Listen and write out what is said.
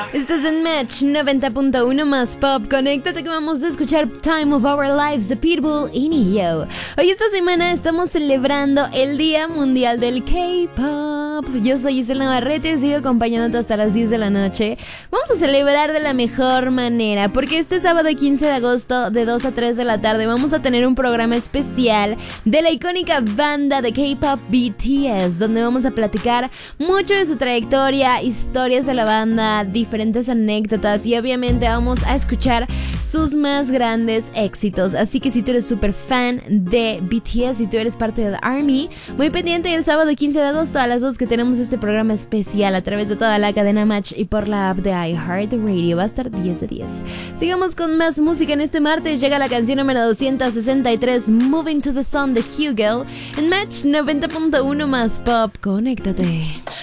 Estás en Match 90.1 más Pop. Conéctate que vamos a escuchar Time of Our Lives de Pitbull y Neo. Hoy esta semana estamos celebrando el Día Mundial del K-Pop. Yo soy Isela Navarrete y sigo acompañándote hasta las 10 de la noche. Vamos a celebrar de la mejor manera porque este sábado 15 de agosto de 2 a 3 de la tarde vamos a tener un programa especial de la icónica banda de K-Pop BTS, donde vamos a platicar mucho de su trayectoria, historias de la banda, diferentes anécdotas y obviamente vamos a escuchar sus más grandes éxitos. Así que si tú eres súper fan de BTS, si tú eres parte del ARMY, muy pendiente el sábado 15 de agosto a las 2 que tenemos este programa especial a través de toda la cadena Match y por la app de iHeartRadio. Va a estar 10 de 10. Sigamos con más música en este martes. Llega la canción número 263, Moving to the Sun de Hugo, en Match 90.1 más Pop. Conéctate.